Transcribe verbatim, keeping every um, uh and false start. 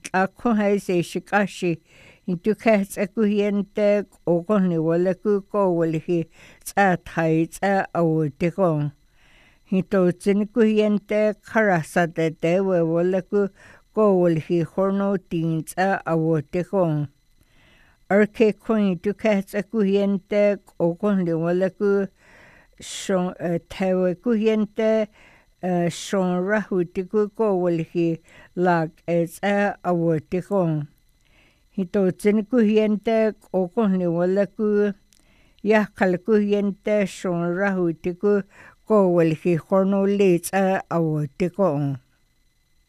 akho hai se shikashi intu khats akuhiente okon ni wala ku ko wali tsa thai tsa awtikon hito tsin kuhiente kharasa te te we wala ku ko wali horno tin tsa awtikon arke kuin tu khats akuhiente okon ni wala ku shon tawe kuhiente shon rahuti ku ko wali lag es a awtikon hito tsin kuhiente okon ni wala ku ya kal kuhiente shon rahuti ku ko wali horno le tsa awtikon